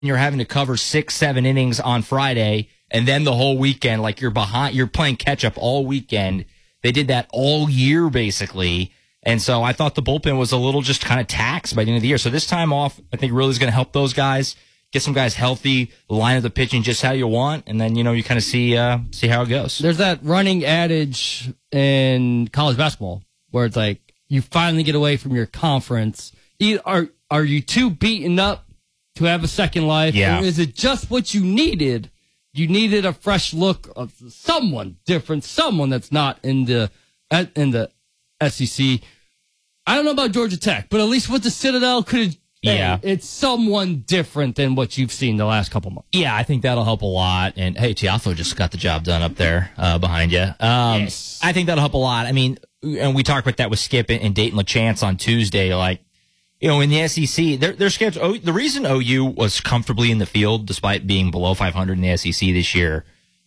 you're having to cover 6-7 innings on Friday, and then the whole weekend, like you're playing catch up all weekend. They did that all year, basically. And so I thought the bullpen was a little just kind of taxed by the end of the year. So this time off, I think really is going to help those guys, get some guys healthy, line up the pitching just how you want, and then, you kind of see how it goes. There's that running adage in college basketball where it's like you finally get away from your conference. Are you too beaten up to have a second life? Yeah. Or is it just what you needed? You needed a fresh look of someone different, someone that's not in the SEC. I don't know about Georgia Tech, but at least with the Citadel, it's someone different than what you've seen the last couple months. Yeah, I think that'll help a lot. And hey, Tiafo just got the job done up there behind you. Yes. I think that'll help a lot. I mean, and we talked about that with Skip and Dayton LaChance on Tuesday. Like, in the SEC, their schedule. The reason OU was comfortably in the field despite being below 500 in the SEC this year,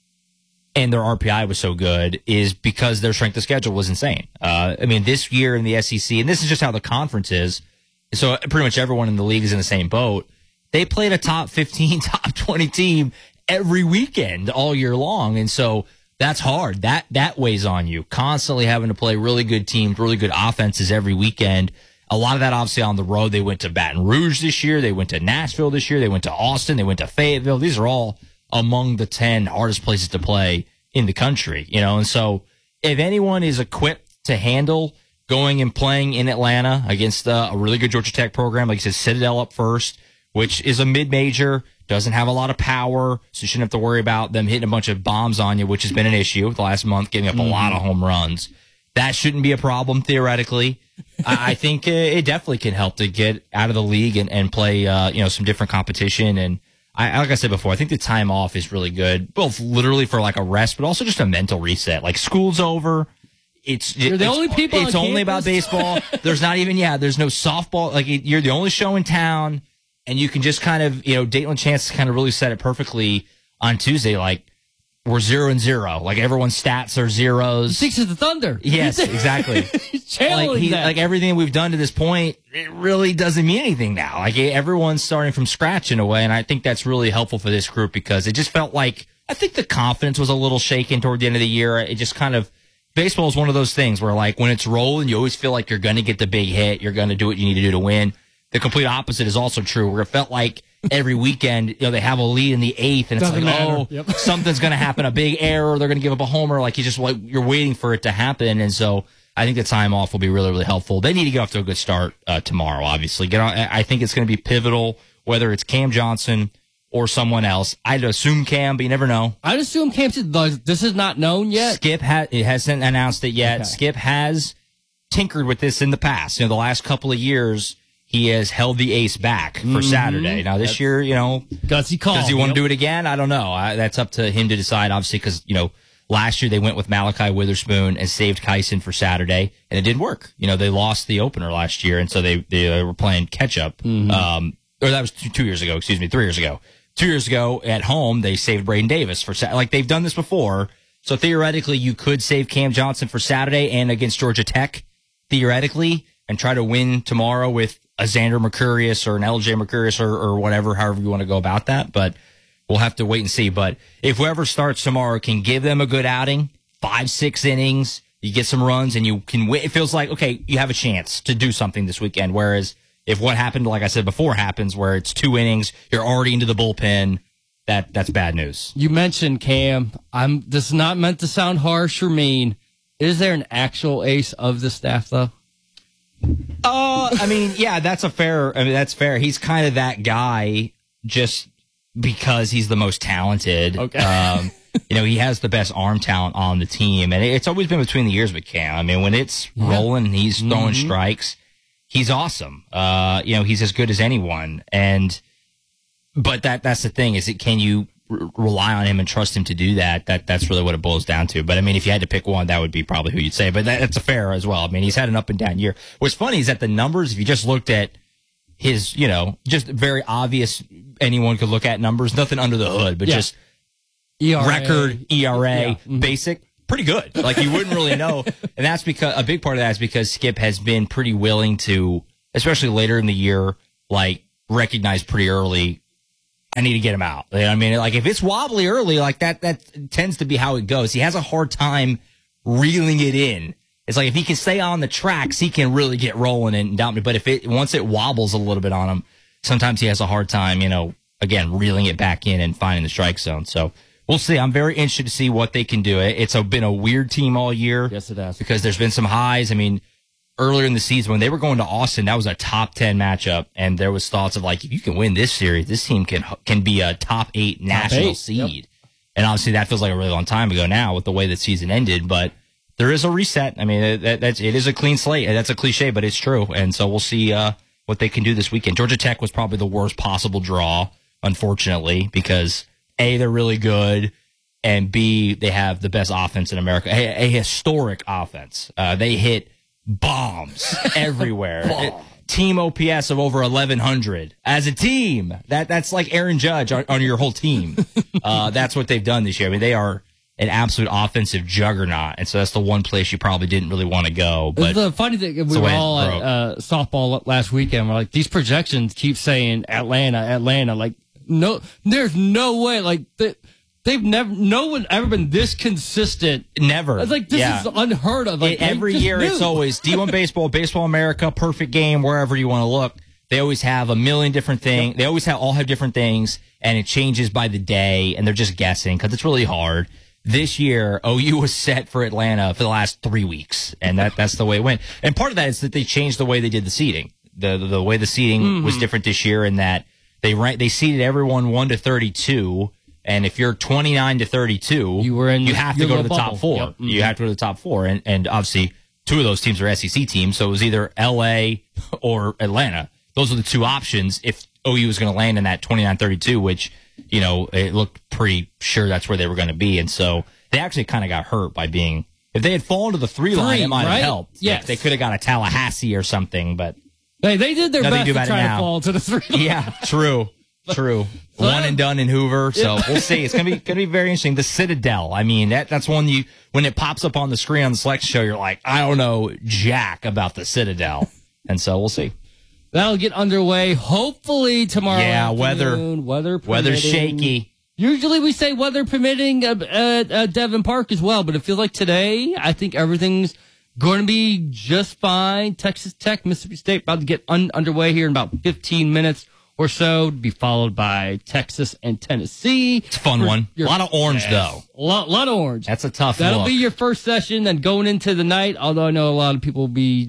and their RPI was so good, is because their strength of schedule was insane. I mean, this year in the SEC, and this is just how the conference is, so pretty much everyone in the league is in the same boat. They played a top 15, top 20 team every weekend all year long, and so that's hard. That weighs on you, constantly having to play really good teams, really good offenses every weekend. A lot of that obviously on the road. They went to Baton Rouge this year. They went to Nashville this year. They went to Austin. They went to Fayetteville. These are all among the 10 hardest places to play in the country, and so if anyone is equipped to handle going and playing in Atlanta against a really good Georgia Tech program, like you said, Citadel up first, which is a mid-major, doesn't have a lot of power, so you shouldn't have to worry about them hitting a bunch of bombs on you, which has been an issue the last month, giving up a lot of home runs. That shouldn't be a problem, theoretically. I think it definitely can help to get out of the league and play, some different competition. And like I said before, I think the time off is really good, both literally for like a rest, but also just a mental reset. Like, school's over. You're the only people on It's only about baseball. There's not even, there's no softball. Like, you're the only show in town, and you can just kind of, Dayton LaChance kind of really said it perfectly on Tuesday. Like, we're 0-0. Like, everyone's stats are zeros. He thinks it's the Thunder. Yes, exactly. He's channeling that. Like, everything we've done to this point, it really doesn't mean anything now. Like, everyone's starting from scratch in a way, and I think that's really helpful for this group because it just felt like, I think the confidence was a little shaken toward the end of the year. It just kind of, baseball is one of those things where, like, when it's rolling, you always feel like you're going to get the big hit. You're going to do what you need to do to win. The complete opposite is also true, where it felt like every weekend, they have a lead in the 8th, and it's like, something's going to happen, a big error, they're going to give up a homer. Like, you're waiting for it to happen. And so I think the time off will be really, really helpful. They need to get off to a good start tomorrow, obviously. I think it's going to be pivotal, whether it's Cam Johnson or someone else. I'd assume Cam, but you never know. I'd assume Cam. This is not known yet. Skip hasn't announced it yet. Okay. Skip has tinkered with this in the past. The last couple of years, he has held the ace back for Saturday. Now, this year, does he want to do it again? I don't know. That's up to him to decide, obviously, because, last year they went with Malachi Witherspoon and saved Kyson for Saturday, and it didn't work. They lost the opener last year, and so they were playing catch-up. Or that was 2 years ago, 3 years ago. 2 years ago at home, they saved Braden Davis for like they've done this before. So theoretically, you could save Cam Johnson for Saturday and against Georgia Tech, theoretically, and try to win tomorrow with a Xander Mercurius or an LJ Mercurius or whatever, however you want to go about that. But we'll have to wait and see. But if whoever starts tomorrow can give them a good outing, 5-6 innings, you get some runs, and you can win, it feels like, okay, you have a chance to do something this weekend. Whereas if what happened, like I said before, happens where it's 2 innings, you're already into the bullpen, that's bad news. You mentioned Cam. This is not meant to sound harsh or mean. Is there an actual ace of the staff, though? That's fair. He's kind of that guy just because he's the most talented. Okay. He has the best arm talent on the team, and it's always been between the years with Cam. I mean, when it's rolling and he's throwing strikes, he's awesome. He's as good as anyone. But that's the thing, is can you rely on him and trust him to do that? That's really what it boils down to. But I mean, if you had to pick one, that would be probably who you'd say. But that's a fair as well. I mean, he's had an up and down year. What's funny is that the numbers, if you just looked at his, just very obvious, anyone could look at numbers, nothing under the hood, but just ERA. record, ERA, basic, pretty good. Like, you wouldn't really know. And that's because a big part of that is because Skip has been pretty willing to, especially later in the year, like, recognize pretty early, I need to get him out. I mean, like if it's wobbly early, like that tends to be how it goes. He has a hard time reeling it in. It's like if he can stay on the tracks, he can really get rolling and down. But once it wobbles a little bit on him, sometimes he has a hard time, again, reeling it back in and finding the strike zone. So we'll see. I'm very interested to see what they can do. It's been a weird team all year. Yes, it has. Because there's been some highs. I mean, earlier in the season when they were going to Austin, that was a top 10 matchup. And there was thoughts of like, if you can win this series, this team can be a top 8 national seed. Yep. And obviously that feels like a really long time ago now with the way the season ended, but there is a reset. I mean, it is a clean slate. That's a cliche, but it's true. And so we'll see what they can do this weekend. Georgia Tech was probably the worst possible draw, unfortunately, because A, they're really good, and B, they have the best offense in America, a historic offense. They hit bombs everywhere. Team OPS of over 1,100 as a team. That's like Aaron Judge on your whole team. That's what they've done this year. I mean, they are an absolute offensive juggernaut, and so that's the one place you probably didn't really want to go. But the funny thing, we were all at softball last weekend. We're like, these projections keep saying Atlanta. Like, no, there's no way. Like no one ever been this consistent. Never. It's like, this is unheard of. Like, every year it's always D1 baseball, Baseball America, Perfect Game, wherever you want to look. They always have a million different things. Yep. They always all have different things, and it changes by the day, and they're just guessing because it's really hard. This year, OU was set for Atlanta for the last 3 weeks, and that's the way it went. And part of that is that they changed the way they did the seeding. The way the seeding was different this year in that they seeded everyone 1 to 32. And if you're 29 to 32, you have to go to the top 4. Yep. You have to go to the top 4. And obviously, 2 of those teams are SEC teams. So it was either LA or Atlanta. Those are the 2 options if OU was going to land in that 29-32, which, it looked pretty sure that's where they were going to be. And so they actually kind of got hurt by being, if they had fallen to the 3 line, it might have helped. Yes. Like, they could have got a Tallahassee or something, but they did their best to try to fall to the 3 line. Yeah, true. One and done in Hoover, so we'll see. It's gonna be very interesting. The Citadel. I mean, that's one when it pops up on the screen on the selection show, you're like, I don't know jack about the Citadel, and so we'll see. That'll get underway hopefully tomorrow. Yeah, afternoon. weather's shaky. Usually we say weather permitting at Devon Park as well, but it feels like today I think everything's going to be just fine. Texas Tech, Mississippi State about to get underway here in about 15 minutes or so, to be followed by Texas and Tennessee. It's a fun one. A lot of orange, though. A lot of orange. That's a tough That'll look. be your first session, then going into the night, although I know a lot of people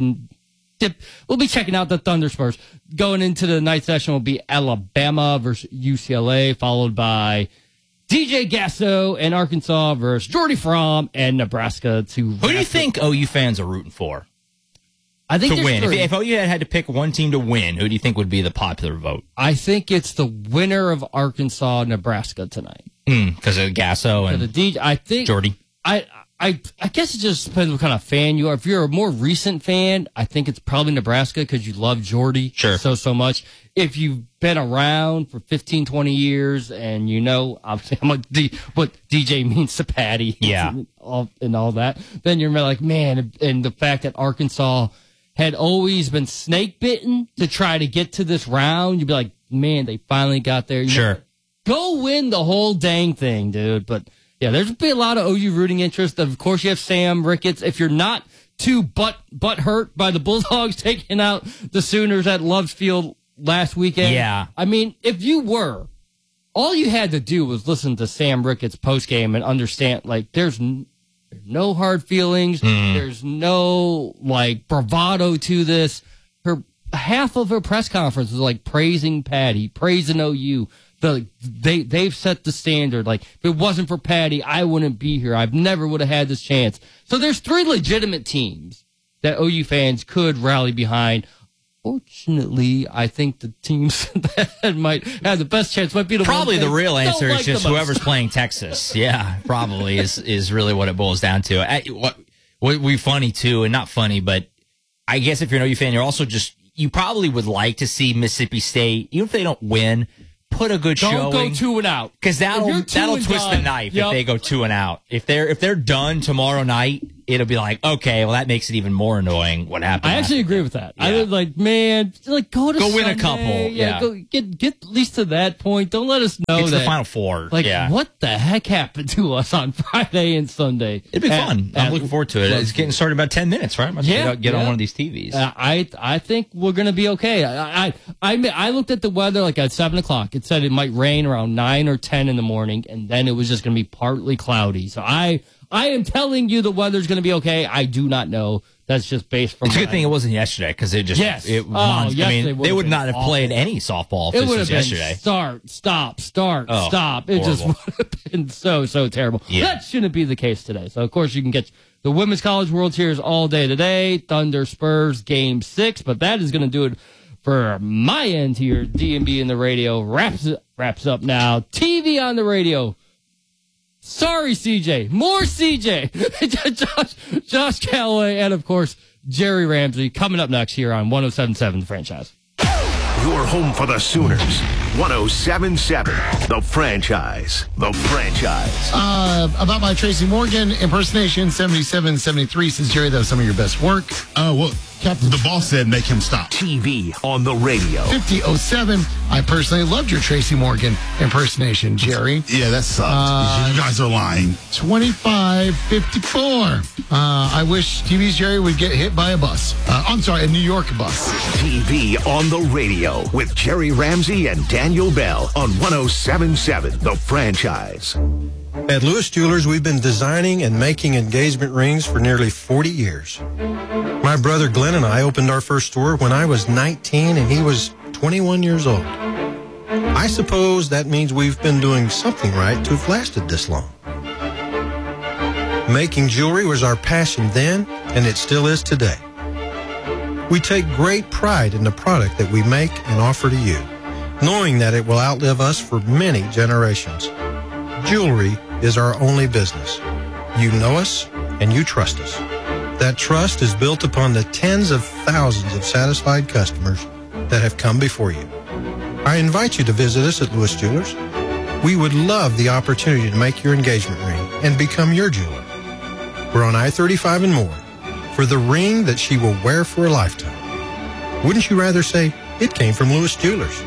we'll be checking out the Thunder first. Going into the night session will be Alabama versus UCLA, followed by DJ Gasso and Arkansas versus Jordy Fromm and Nebraska. Who do you think OU fans are rooting for? I think to win. If OU had to pick one team to win, who do you think would be the popular vote? I think it's the winner of Arkansas, Nebraska tonight. Because of Gasso and I think Jordy. I guess it just depends what kind of fan you are. If you're a more recent fan, I think it's probably Nebraska because you love Jordy so much. If you've been around for 15, 20 years and obviously what DJ means to Patty and all that, then you're like, man, and the fact that Arkansas had always been snake bitten to try to get to this round, you'd be like, man, they finally got there. Go win the whole dang thing, dude. But yeah, there's been a lot of OU rooting interest. Of course, you have Sam Ricketts. If you're not too butt hurt by the Bulldogs taking out the Sooners at Loves Field last weekend. Yeah. I mean, if you were, all you had to do was listen to Sam Ricketts postgame and understand, like, there's no hard feelings. There's no, bravado to this. Half of her press conference was, praising Patty, praising OU. They've set the standard. Like, if it wasn't for Patty, I wouldn't be here. I never would have had this chance. So there's 3 legitimate teams that OU fans could rally behind. Fortunately, I think the teams that might have the best chance might be probably the real answer is just whoever's most. playing Texas. Yeah, probably is really what it boils down to. What would be funny too, and not funny, but I guess if you're an OU fan, you're also you probably would like to see Mississippi State, even if they don't win, put a good showing. Don't go 2 and out because that'll twist the knife if they go 2 and out. If they're done tomorrow night it'll be like, okay, well, that makes it even more annoying. What happened? I actually agree with that. Yeah. I was like, man, like go win Sunday. A couple. Yeah. Go get at least to that point. Don't let us know get to that the Final Four. Like, what the heck happened to us on Friday and Sunday? It'd be fun. I'm looking forward to it. It's getting started in about 10 minutes, right? Get on one of these TVs. I think we're going to be okay. I looked at the weather like at 7 o'clock. It said it might rain around 9 or 10 in the morning, and then it was just going to be partly cloudy. So I am telling you the weather's going to be okay. I do not know. That's just based from. It's a good thing it wasn't yesterday because it just. Yes. I mean, they would not have played any softball if this was yesterday. Start, stop. It horrible. just would have been so terrible. Yeah. That shouldn't be the case today. So of course you can get the Women's College World Series all day today. Thunder Spurs Game 6, but that is going to do it for my end here. D&B in the radio wraps up now. TV on the radio. Sorry, CJ. More CJ. Josh Calloway, and of course, Jerry Ramsey coming up next here on 107.7 The Franchise. Your home for the Sooners. 107.7 The Franchise. The Franchise. About my Tracy Morgan impersonation, 77-73, says Jerry, that was some of your best work. Well, Captain, the boss said make him stop. TV on the radio. 5007, I personally loved your Tracy Morgan impersonation, Jerry. Yeah, that sucked. You guys are lying. 2554, I wish TV's Jerry would get hit by a bus. I'm sorry, a New York bus. TV on the radio with Jerry Ramsey and Daniel Bell on 107.7 The Franchise. At Lewis Jewelers, we've been designing and making engagement rings for nearly 40 years. My brother Glenn and I opened our first store when I was 19 and he was 21 years old. I suppose that means we've been doing something right to have lasted this long. Making jewelry was our passion then, and it still is today. We take great pride in the product that we make and offer to you, knowing that it will outlive us for many generations. Jewelry is our only business. You know us and you trust us. That trust is built upon the tens of thousands of satisfied customers that have come before you. I invite you to visit us at Lewis Jewelers. We would love the opportunity to make your engagement ring and become your jeweler. We're on I-35 and more for the ring that she will wear for a lifetime. Wouldn't you rather say it came from Lewis Jewelers?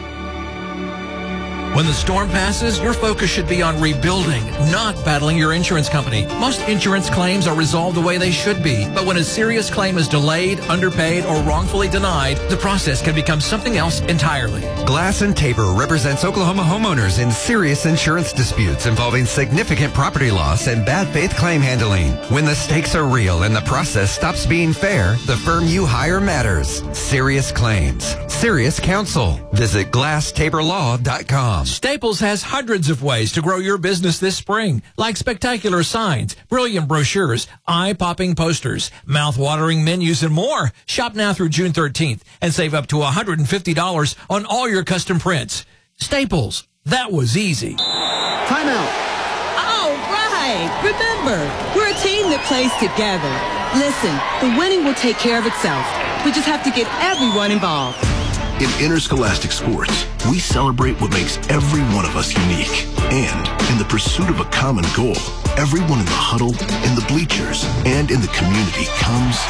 When the storm passes, your focus should be on rebuilding, not battling your insurance company. Most insurance claims are resolved the way they should be, but when a serious claim is delayed, underpaid, or wrongfully denied, the process can become something else entirely. Glass & Tabor represents Oklahoma homeowners in serious insurance disputes involving significant property loss and bad faith claim handling. When the stakes are real and the process stops being fair, the firm you hire matters. Serious claims. Serious counsel. Visit GlassTaborLaw.com. Staples has hundreds of ways to grow your business this spring, like spectacular signs, brilliant brochures, eye-popping posters, mouth-watering menus, and more. Shop now through June 13th and save up to $150 on all your custom prints. Staples, that was easy. Timeout. All right. Remember, we're a team that plays together. Listen, the winning will take care of itself. We just have to get everyone involved. In interscholastic sports, we celebrate what makes every one of us unique. And in the pursuit of a common goal, everyone in the huddle, in the bleachers, and in the community comes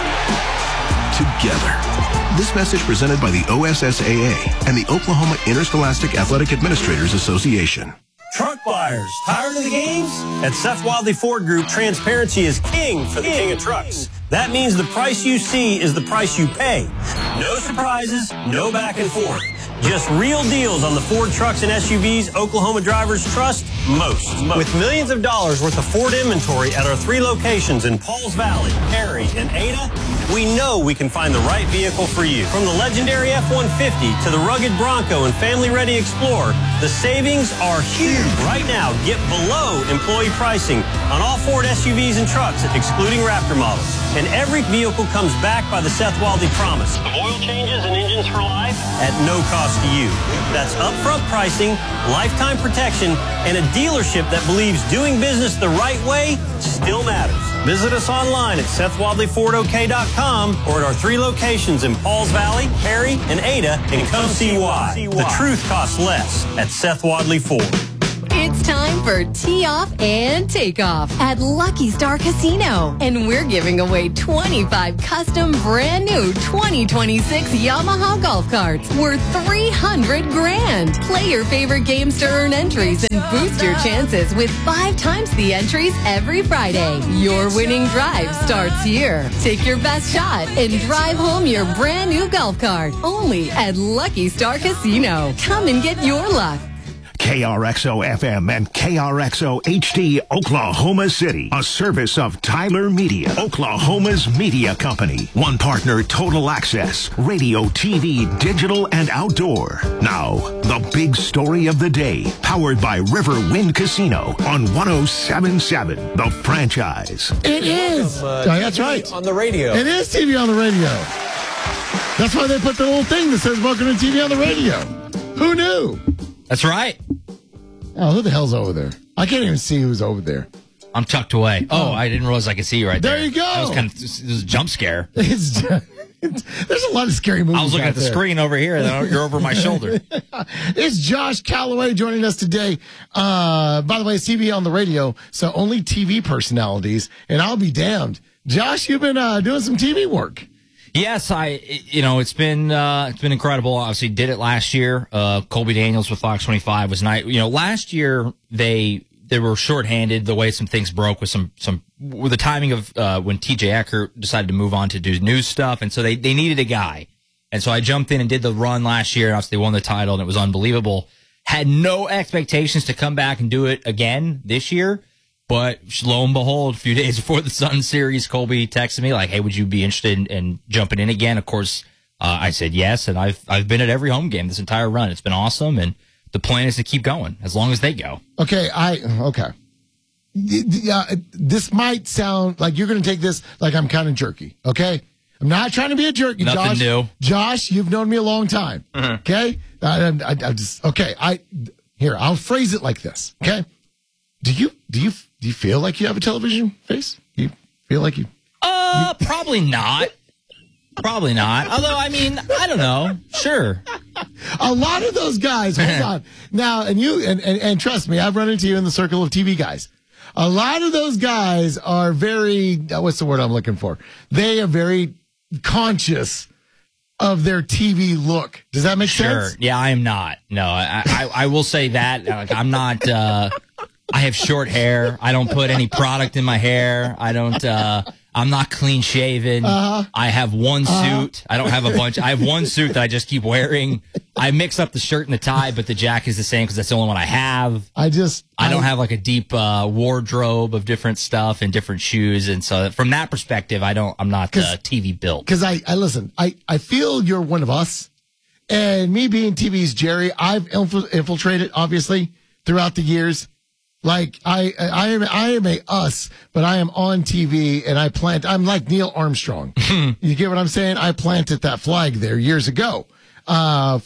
together. This message presented by the OSSAA and the Oklahoma Interscholastic Athletic Administrators Association. Truck buyers, tired of the games? At Seth Wadley Ford Group, transparency is king for the king of trucks. That means the price you see is the price you pay. No surprises, no back and forth. Just real deals on the Ford trucks and SUVs Oklahoma drivers trust most. With millions of dollars worth of Ford inventory at our 3 locations in Pauls Valley, Perry, and Ada, we know we can find the right vehicle for you. From the legendary F-150 to the rugged Bronco and family-ready Explorer, the savings are huge. Right now, get below employee pricing on all Ford SUVs and trucks, excluding Raptor models. And every vehicle comes back by the Seth Wadley promise of oil changes and engines for life at no cost to you. That's upfront pricing, lifetime protection, and a dealership that believes doing business the right way still matters. Visit us online at SethWadleyFordOK.com or at our 3 locations in Pauls Valley, Perry, and Ada, and come see why. The truth costs less at Seth Wadley Ford. It's time for tee off and take off at Lucky Star Casino. And we're giving away 25 custom brand new 2026 Yamaha golf carts worth $300 grand. Play your favorite games to earn entries and boost your chances with 5 times the entries every Friday. Your winning drive starts here. Take your best shot and drive home your brand new golf cart only at Lucky Star Casino. Come and get your luck. KRXO FM and KRXO HD Oklahoma City, a service of Tyler Media, Oklahoma's media company. One partner, Total Access, radio, TV, digital, and outdoor. Now, the big story of the day, powered by Riverwind Casino on 107.7, The Franchise. It is. That's right. On the radio. It is TV on the radio. That's why they put the little thing that says welcome to TV on the radio. Who knew? That's right. Oh, who the hell's over there? I can't even see who's over there. I'm tucked away. Oh, I didn't realize I could see you right there. There you go. That was kind of it was a jump scare. There's a lot of scary movies. I was looking at the screen over here, and then you're over my shoulder. It's Josh Calloway joining us today. By the way, it's TV on the radio, so only TV personalities, and I'll be damned. Josh, you've been doing some TV work. Yes, it's been incredible. Obviously, did it last year. Colby Daniels with Fox 25 was nice. Last year they were shorthanded. The way some things broke with with the timing of when TJ Eckert decided to move on to do news stuff, and so they needed a guy. And so I jumped in and did the run last year. And obviously, they won the title, and it was unbelievable. Had no expectations to come back and do it again this year. But lo and behold, a few days before the Sun series, Colby texted me like, "Hey, would you be interested in jumping in again?" Of course, I said yes, and I've been at every home game this entire run. It's been awesome, and the plan is to keep going as long as they go. Okay, this might sound like you're going to take this like I'm kind of jerky. Okay, I'm not trying to be a jerky. Nothing Josh, new. Josh, you've known me a long time. Okay, I'll phrase it like this. Okay, do you feel like you have a television face? Do you feel like you? Probably not. Probably not. Although, I mean, I don't know. Sure. A lot of those guys, hold on. Now, and trust me, I've run into you in the circle of TV guys. A lot of those guys are very, what's the word I'm looking for? They are very conscious of their TV look. Does that make sense? Sure. Yeah, I am not. No, I will say that. Like, I'm not, I have short hair. I don't put any product in my hair. I'm not clean shaven. I have one suit. I don't have a bunch. I have one suit that I just keep wearing. I mix up the shirt and the tie, but the jacket is the same because that's the only one I have. I don't have like a deep wardrobe of different stuff and different shoes, and so from that perspective, I'm not TV built. Because I listen. I feel you're one of us, and me being TV's Jerry, I've infiltrated obviously throughout the years. Like I am a us, but I am on TV and I'm like Neil Armstrong. You get what I'm saying? I planted that flag there years ago. I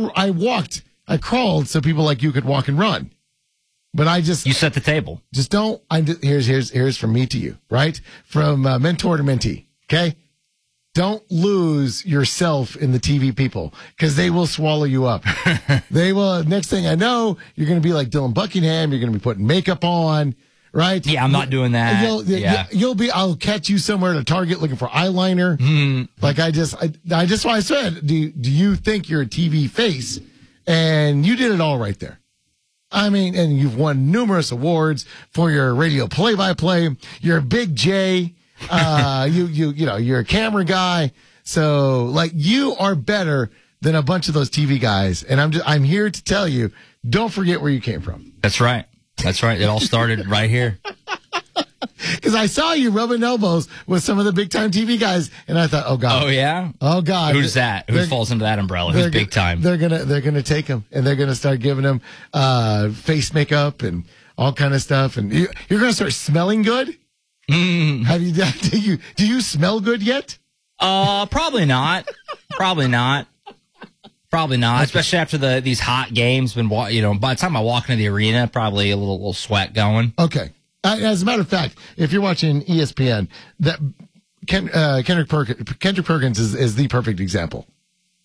crawled so people like you could walk and run. But you set the table. Just don't. Here's from me to you, right? From mentor to mentee. Okay. Don't lose yourself in the TV people because they will swallow you up. They will. Next thing I know, you're going to be like Dylan Buckingham. You're going to be putting makeup on, right? Yeah, I'm not doing that. You'll be. I'll catch you somewhere at a Target looking for eyeliner. Like I just why I said, do you think you're a TV face? And you did it all right there. I mean, and you've won numerous awards for your radio play-by-play. You're a Big J. You're a camera guy. So like you are better than a bunch of those TV guys. And I'm here to tell you, don't forget where you came from. That's right. It all started right here. Because I saw you rubbing elbows with some of the big time TV guys, and I thought, oh God. Oh yeah. Oh God. Who's that? Who falls into that umbrella? Who's big time? They're gonna take him, and they're gonna start giving him face makeup and all kind of stuff, and you're gonna start smelling good. Have you? Do you smell good yet? Probably not. Probably not. Especially after these hot games. By the time I walk into the arena, probably a little sweat going. Okay. As a matter of fact, if you're watching ESPN, that Kendrick Perkins is the perfect example.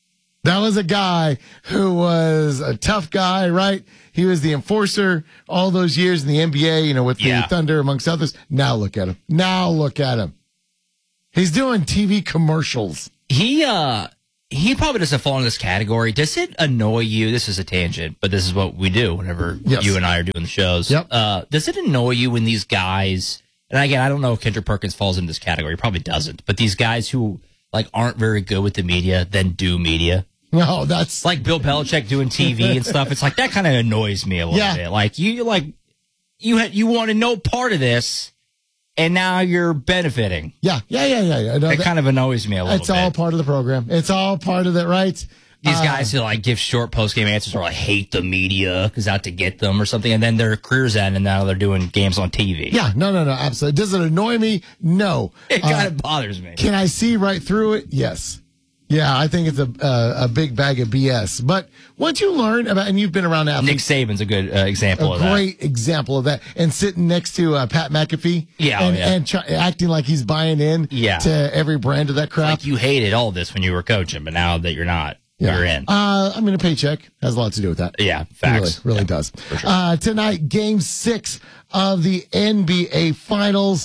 That was a guy who was a tough guy, right? He was the enforcer all those years in the NBA, with the Thunder, amongst others. Now look at him. He's doing TV commercials. He probably doesn't fall in this category. Does it annoy you? This is a tangent, but this is what we do whenever you and I are doing the shows. Yep. Does it annoy you when these guys, and again, I don't know if Kendrick Perkins falls in this category. He probably doesn't. But these guys who aren't very good with the media then do media. No, that's like Bill Belichick doing TV and stuff. It's like that kind of annoys me a little bit. Like you wanted no part of this, and now you're benefiting. Yeah. It kind of annoys me a little bit. It's all part of the program. It's all part of it, right? These guys who give short post-game answers or hate the media because out to get them or something, and then their career's end, and now they're doing games on TV. Yeah, no, absolutely. Does it annoy me? No. It kind of bothers me. Can I see right through it? Yes. Yeah, I think it's a big bag of BS. But once you learn about, and you've been around athletes. Nick Saban's a good example of that. A great example of that. And sitting next to Pat McAfee. And acting like he's buying in to every brand of that crap. Like you hated all this when you were coaching, but now that you're not, you're in. A paycheck has a lot to do with that. Yeah, facts. It really does. For sure. Tonight, Game 6 of the NBA Finals.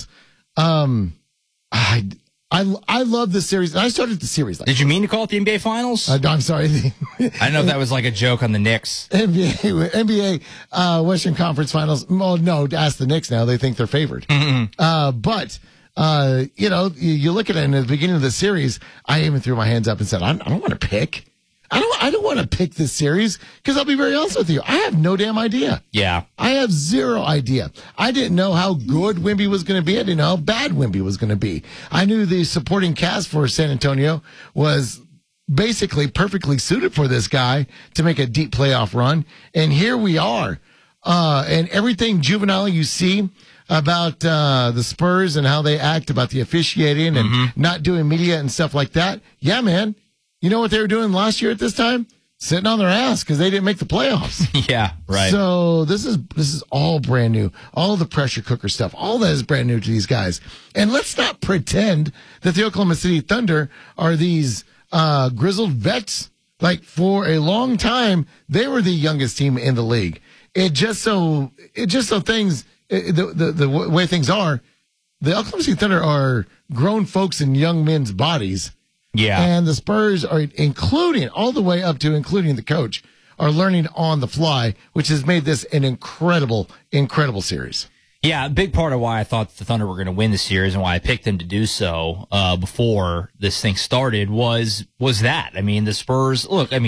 I love this series. I started the series. Did you mean to call it the NBA Finals? I'm sorry. I don't know if that was like a joke on the Knicks. NBA Western Conference Finals. Well, no, ask the Knicks now. They think they're favored. But you look at it in the beginning of the series, I even threw my hands up and said, I don't want to pick. I don't want to pick this series because I'll be very honest with you. I have no damn idea. Yeah. I have zero idea. I didn't know how good Wemby was going to be. I didn't know how bad Wemby was going to be. I knew the supporting cast for San Antonio was basically perfectly suited for this guy to make a deep playoff run. And here we are. And everything juvenile you see about the Spurs and how they act about the officiating and not doing media and stuff like that. Yeah, man. You know what they were doing last year at this time? Sitting on their ass because they didn't make the playoffs. Yeah, right. So this is all brand new. All the pressure cooker stuff, all that is brand new to these guys. And let's not pretend that the Oklahoma City Thunder are these grizzled vets. Like for a long time, they were the youngest team in the league. The way things are, the Oklahoma City Thunder are grown folks in young men's bodies. Yeah. And the Spurs are including the coach are learning on the fly, which has made this an incredible, incredible series. Yeah, a big part of why I thought the Thunder were going to win the series and why I picked them to do so before this thing started was that. I mean, the Spurs,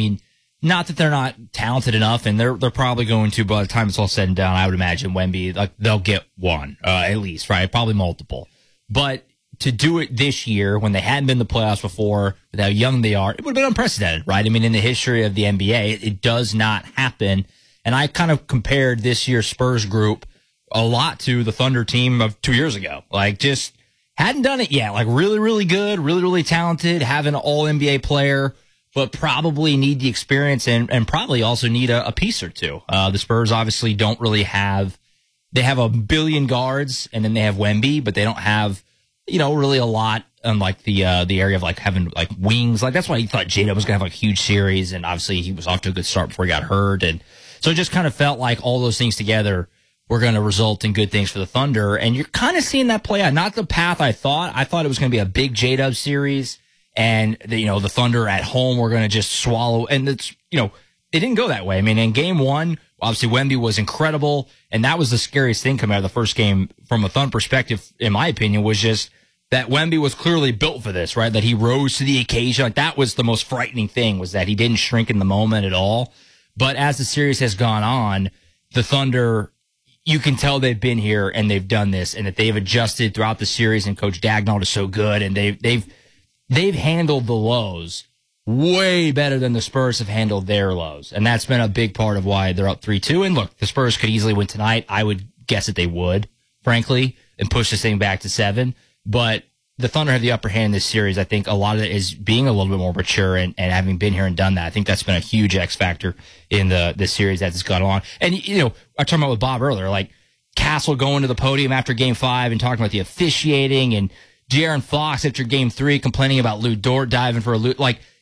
not that they're not talented enough, and they're probably going to, by the time it's all said and done, I would imagine Wemby, they'll get one, at least, right? Probably multiple. But to do it this year when they hadn't been in the playoffs before, with how young they are, it would have been unprecedented, right? I mean, in the history of the NBA, it does not happen. And I kind of compared this year's Spurs group a lot to the Thunder team of 2 years ago. Just hadn't done it yet. Really, really good, really, really talented, have an all-NBA player, but probably need the experience and probably also need a piece or two. The Spurs obviously don't really have, they have a billion guards and then they have Wemby, but they don't have, really a lot on the area of having wings. That's why he thought J-Dub was going to have a huge series. And obviously he was off to a good start before he got hurt. And so it just kind of felt like all those things together were going to result in good things for the Thunder. And you're kind of seeing that play out. Not the path I thought. I thought it was going to be a big J-Dub series. And the Thunder at home were going to just swallow. And it's, it didn't go that way. I mean, in game one, obviously Wemby was incredible. And that was the scariest thing coming out of the first game from a Thunder perspective, in my opinion, was just that Wemby was clearly built for this, right? That he rose to the occasion. That was the most frightening thing, was that he didn't shrink in the moment at all. But as the series has gone on, the Thunder, you can tell they've been here and they've done this and that they've adjusted throughout the series, and Coach Dagnall is so good, and they've handled the lows way better than the Spurs have handled their lows. And that's been a big part of why they're up 3-2. And look, the Spurs could easily win tonight. I would guess that they would, frankly, and push this thing back to 7. But the Thunder have the upper hand in this series. I think a lot of it is being a little bit more mature and having been here and done that. I think that's been a huge X factor in this series as it's gone on. And, I was talking about with Bob earlier, Castle going to the podium after game 5 and talking about the officiating, and De'Aaron Fox after game 3 complaining about Lou Dort diving for a loot.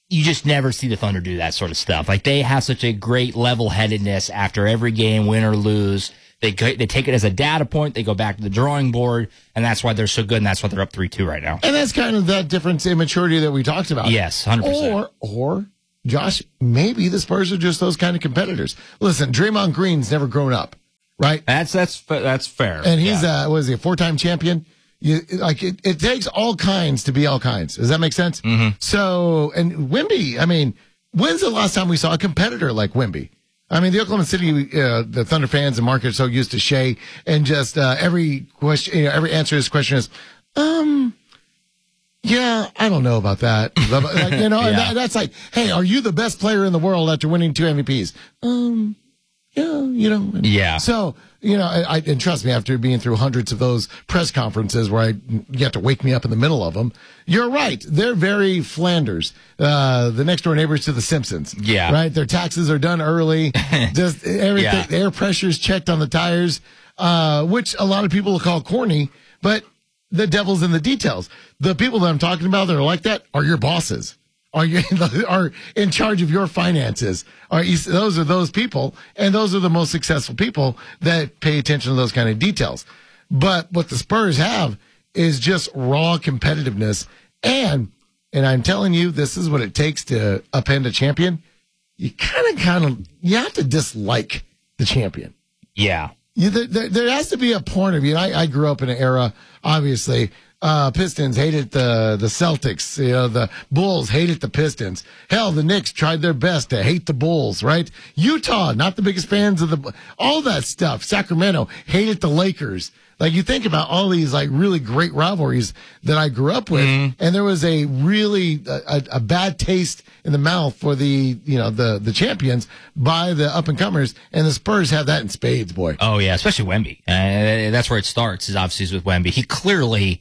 you just never see the Thunder do that sort of stuff. Like, they have such a great level-headedness after every game, win or lose. They take it as a data point. They go back to the drawing board, and that's why they're so good, and that's why they're up 3-2 right now. And that's kind of that difference in maturity that we talked about. Yes, 100%. Or Josh, maybe the Spurs are just those kind of competitors. Listen, Draymond Green's never grown up, right? That's fair. And he's what is he, a 4-time champion? It takes all kinds to be all kinds. Does that make sense? Mm-hmm. So, and Wemby, I mean, when's the last time we saw a competitor like Wemby? I mean, the Oklahoma City, the Thunder fans and market are so used to Shea, and just every question, every answer to this question is, yeah, I don't know about that. Like, and that's like, hey, are you the best player in the world after winning 2 MVPs? Yeah, Yeah. So, and trust me, after being through hundreds of those press conferences where you have to wake me up in the middle of them, you're right. They're very Flanders, the next door neighbors to the Simpsons. Yeah. Right? Their taxes are done early. Just everything, the air pressure's checked on the tires, which a lot of people will call corny, but the devil's in the details. The people that I'm talking about that are like that are your bosses. Are in charge of your finances. Those are those people, and those are the most successful people that pay attention to those kind of details. But what the Spurs have is just raw competitiveness, and I'm telling you, this is what it takes to upend a champion. You you have to dislike the champion. Yeah. There has to be a point of view. I grew up in an era, obviously. Pistons hated the Celtics. The Bulls hated the Pistons. Hell, the Knicks tried their best to hate the Bulls, right? Utah, not the biggest fans of all that stuff. Sacramento hated the Lakers. Like, you think about all these like really great rivalries that I grew up with, and there was a really a bad taste in the mouth for the champions by the up and comers, and the Spurs have that in spades, boy. Oh yeah, especially Wemby. That's where it starts. Is obviously with Wemby. He clearly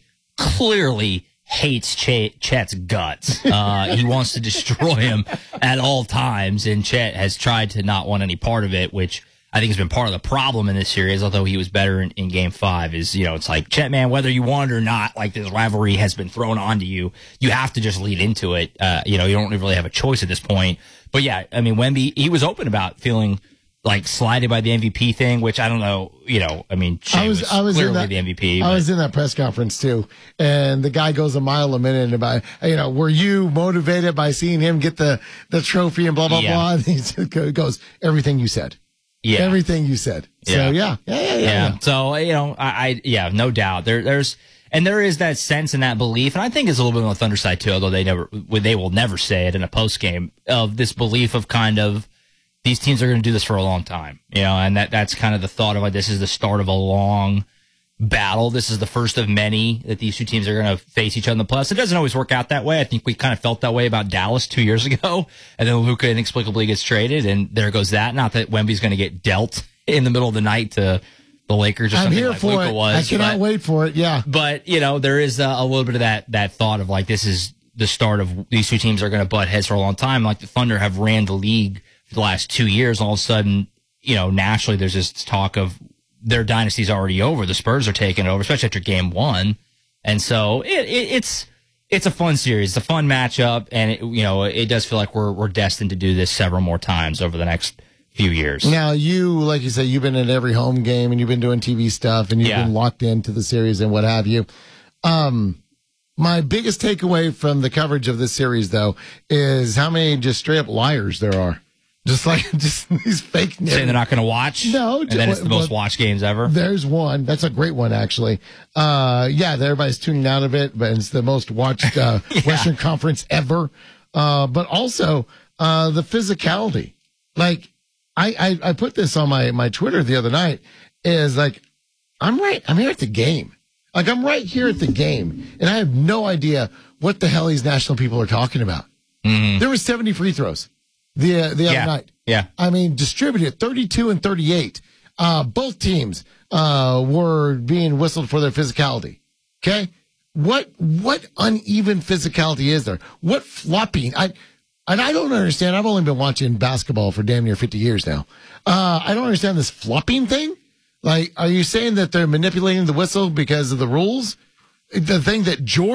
hates Chet's guts. He wants to destroy him at all times, and Chet has tried to not want any part of it, which I think has been part of the problem in this series, although he was better in Game 5, is, it's like, Chet, man, whether you want it or not, like, this rivalry has been thrown onto you. You have to just lead into it. You don't really have a choice at this point. But yeah, I mean, Wemby, he was open about feeling like slighted by the MVP thing, which I don't know, Shea was clearly the MVP. I was in that press conference too, and the guy goes a mile a minute about, were you motivated by seeing him get the trophy and blah, blah, blah? And he goes, everything you said. Yeah. Everything you said. So yeah. So, no doubt. There is that sense and that belief, and I think it's a little bit on the Thunder side too, although they will never say it in a post game, of this belief of kind of, these teams are going to do this for a long time, and that's kind of the thought of, like, this is the start of a long battle. This is the first of many that these two teams are going to face each other in the playoffs. It doesn't always work out that way. I think we kind of felt that way about Dallas 2 years ago, and then Luka inexplicably gets traded, and there goes that. Not that Wemby's going to get dealt in the middle of the night to the Lakers or something. I'm here like for Luka it. Was, I cannot wait for it. Yeah, but there is a little bit of that thought of, like, this is the start of these two teams are going to butt heads for a long time. Like, the Thunder have ran the league for the last 2 years. All of a sudden, nationally, there's this talk of their dynasty's already over. The Spurs are taking over, especially after Game 1. And so it's a fun series. It's a fun matchup, and it does feel like we're destined to do this several more times over the next few years. Now, like you say, you've been at every home game, and you've been doing TV stuff, and you've been locked into the series and what have you. My biggest takeaway from the coverage of this series, though, is how many just straight up liars there are. Just these fake news. Saying they're not going to watch? No. And then it's the most watched games ever? There's one. That's a great one, actually. Everybody's tuning out of it, but it's the most watched Western Conference ever. But also the physicality. Like, I put this on my Twitter the other night, is like, I'm here at the game. Like, I'm right here at the game, and I have no idea what the hell these national people are talking about. Mm-hmm. There were 70 free throws the other night. Yeah. I mean, distributed 32 and 38. Both teams were being whistled for their physicality. Okay? What uneven physicality is there? What flopping? I don't understand. I've only been watching basketball for damn near 50 years now. I don't understand this flopping thing. Like, are you saying that they're manipulating the whistle because of the rules? The thing that Jordan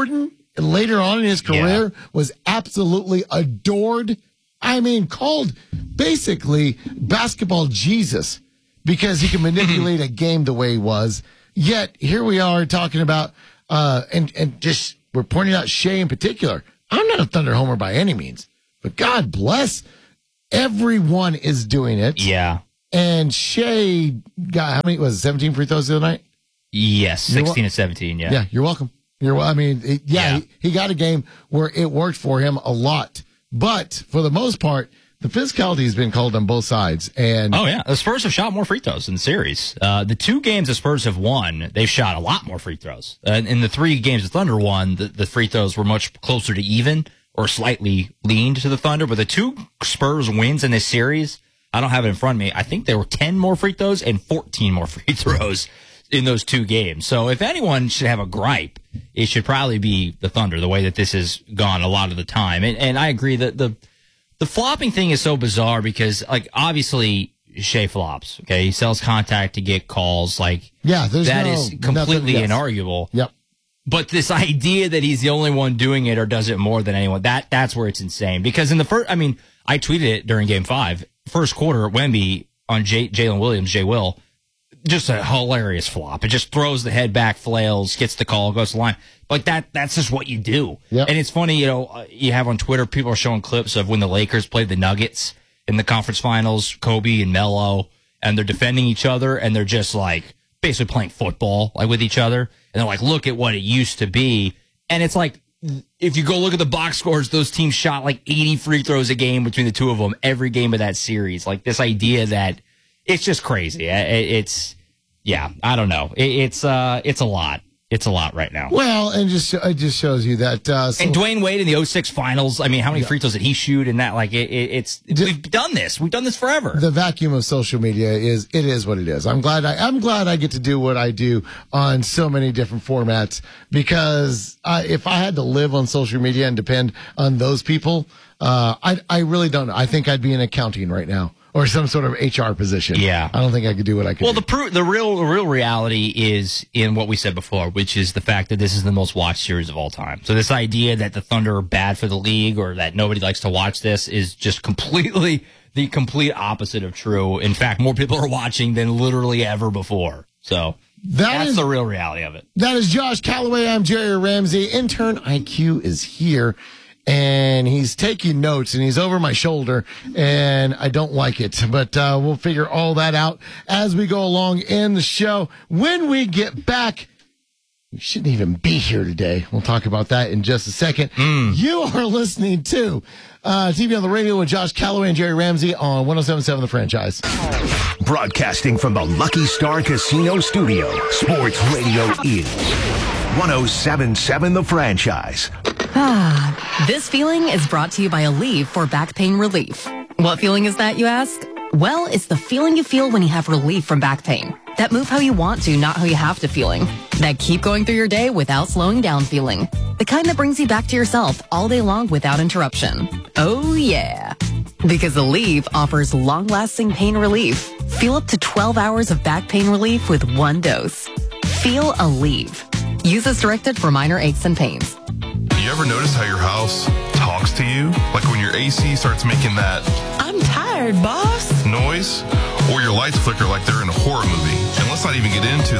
later on in his career was absolutely adored. I mean, called basically basketball Jesus because he can manipulate a game the way he was. Yet here we are talking about, and just we're pointing out Shea in particular. I'm not a Thunder homer by any means, but God bless, everyone is doing it. Yeah. And Shea got, how many, was it 17 free throws the other night? Yes, 16 and 17, yeah. Yeah, you're welcome. He got a game where it worked for him a lot. But for the most part, the physicality has been called on both sides. And oh, yeah. The Spurs have shot more free throws in the series. The 2 games the Spurs have won, they've shot a lot more free throws. In the 3 games the Thunder won, the free throws were much closer to even or slightly leaned to the Thunder. But the 2 Spurs wins in this series, I don't have it in front of me. I think there were 10 more free throws and 14 more free throws in those 2 games. So if anyone should have a gripe, it should probably be the Thunder, the way that this has gone a lot of the time. And I agree that the flopping thing is so bizarre because, like, obviously Shea flops. Okay, he sells contact to get calls. Like, that is completely inarguable. Yep. But this idea that he's the only one doing it or does it more than anyone, that's where it's insane. Because in the first, I mean, I tweeted it during Game 5, first quarter, Wemby on Jalen Williams, J-Will, just a hilarious flop. It just throws the head back, flails, gets the call, goes to the line. Like that's just what you do. Yep. And it's funny, you have on Twitter, people are showing clips of when the Lakers played the Nuggets in the conference finals, Kobe and Melo, and they're defending each other, and they're just like basically playing football like with each other. And they're like, look at what it used to be. And it's like, if you go look at the box scores, those teams shot like 80 free throws a game between the 2 of them every game of that series. Like this idea that it's just crazy. I don't know. It's a lot. It's a lot right now. Well, and it just shows you that. And Dwayne Wade in the 06 finals, I mean, how many free throws did he shoot in that? Like, we've done this. We've done this forever. The vacuum of social media is what it is. I'm glad I get to do what I do on so many different formats because if I had to live on social media and depend on those people, I really don't know. I think I'd be in accounting right now. Or some sort of HR position. Yeah. I don't think I could do what I could do. Well, the real reality is in what we said before, which is the fact that this is the most watched series of all time. So this idea that the Thunder are bad for the league or that nobody likes to watch this is just completely the complete opposite of true. In fact, more people are watching than literally ever before. So that's the real reality of it. That is Josh Calloway. I'm Jerry Ramsey. Intern IQ is here. And he's taking notes, and he's over my shoulder, and I don't like it. But we'll figure all that out as we go along in the show. When we get back, we shouldn't even be here today. We'll talk about that in just a second. You are listening to TV on the Radio with Josh Calloway and Jerry Ramsey on 107.7 The Franchise. Broadcasting from the Lucky Star Casino Studio, Sports Radio is 107.7 The Franchise. This feeling is brought to you by Aleve for back pain relief. What feeling is that, you ask? Well, it's the feeling you feel when you have relief from back pain. That move how you want to, not how you have to feeling. That keep going through your day without slowing down feeling. The kind that brings you back to yourself all day long without interruption. Oh, yeah. Because Aleve offers long-lasting pain relief. Feel up to 12 hours of back pain relief with 1 dose. Feel Aleve. Use as directed for minor aches and pains. You ever notice how your house talks to you? Like when your AC starts making that "I'm tired, boss" noise, or your lights flicker like they're in a horror movie. And let's not even get into